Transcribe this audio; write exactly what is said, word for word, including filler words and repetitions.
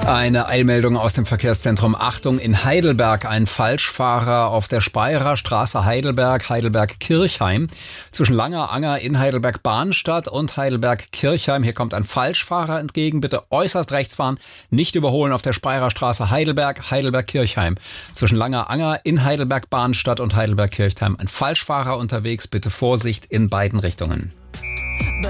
Eine Eilmeldung aus dem Verkehrszentrum. Achtung, in Heidelberg ein Falschfahrer auf der Speyerer Straße Heidelberg, Heidelberg-Kirchheim. Zwischen Langer Anger in Heidelberg-Bahnstadt und Heidelberg-Kirchheim. Hier kommt ein Falschfahrer entgegen. Bitte äußerst rechts fahren, nicht überholen auf der Speyerer Straße Heidelberg, Heidelberg-Kirchheim. Zwischen Langer Anger in Heidelberg-Bahnstadt und Heidelberg-Kirchheim. Ein Falschfahrer unterwegs. Bitte Vorsicht in beiden Richtungen.